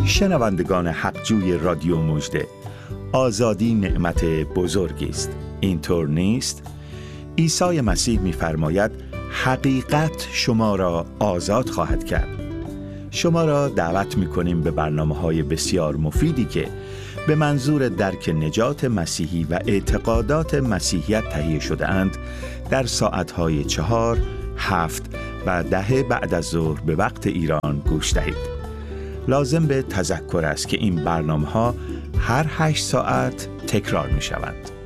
شنوندگان حقجوی رادیو مژده، آزادی نعمت بزرگی است، اینطور نیست؟ عیسی مسیح می‌فرماید حقیقت شما را آزاد خواهد کرد. شما را دعوت می‌کنیم به برنامه‌های بسیار مفیدی که به منظور درک نجات مسیحی و اعتقادات مسیحیت تهیه شده اند در ساعت‌های 4، 7 و 10 بعد از ظهر به وقت ایران گوش دهید. لازم به تذکر است که این برنامه‌ها هر 8 ساعت تکرار می‌شوند.